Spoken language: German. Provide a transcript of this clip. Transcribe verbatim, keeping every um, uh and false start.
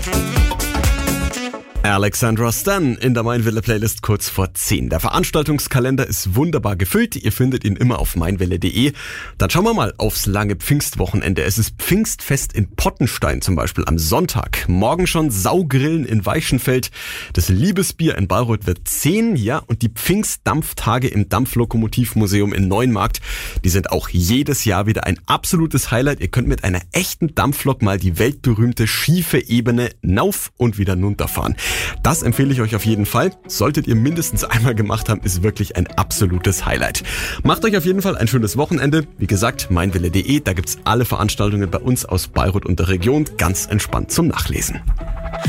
Alexandra Stan in der Mainwelle-Playlist kurz vor zehn. Der Veranstaltungskalender ist wunderbar gefüllt. Ihr findet ihn immer auf mainwelle punkt de. Dann schauen wir mal aufs lange Pfingstwochenende. Es ist Pfingstfest in Pottenstein zum Beispiel am Sonntag. Morgen schon Saugrillen in Weichenfeld. Das Liebesbier in Bayreuth wird zehn. Ja, und die Pfingstdampftage im Dampflokomotivmuseum in Neuenmarkt, die sind auch jedes Jahr wieder ein absolutes Highlight. Ihr könnt mit einer echten Dampflok mal die weltberühmte schiefe Ebene nauf und wieder runterfahren. Das empfehle ich euch auf jeden Fall. Solltet ihr mindestens einmal gemacht haben, ist wirklich ein absolutes Highlight. Macht euch auf jeden Fall ein schönes Wochenende. Wie gesagt, mainwelle punkt de, da gibt's alle Veranstaltungen bei uns aus Bayreuth und der Region ganz entspannt zum Nachlesen.